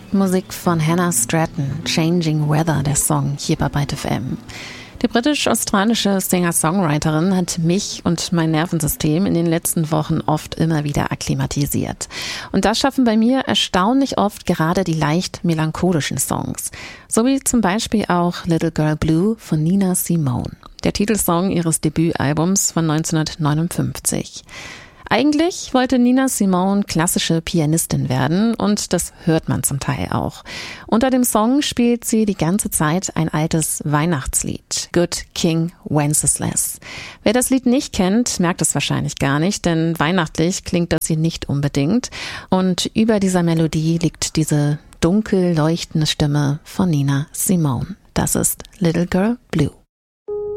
Musik von Hannah Stratton, Changing Weather, der Song hier bei Byte FM. Die britisch-australische Singer-Songwriterin hat mich und mein Nervensystem in den letzten Wochen oft immer wieder akklimatisiert. Und das schaffen bei mir erstaunlich oft gerade die leicht melancholischen Songs. So wie zum Beispiel auch Little Girl Blue von Nina Simone, der Titelsong ihres Debütalbums von 1959. Eigentlich wollte Nina Simone klassische Pianistin werden und das hört man zum Teil auch. Unter dem Song spielt sie die ganze Zeit ein altes Weihnachtslied, Good King Wenceslas. Wer das Lied nicht kennt, merkt es wahrscheinlich gar nicht, denn weihnachtlich klingt das hier nicht unbedingt. Und über dieser Melodie liegt diese dunkel leuchtende Stimme von Nina Simone. Das ist Little Girl Blue.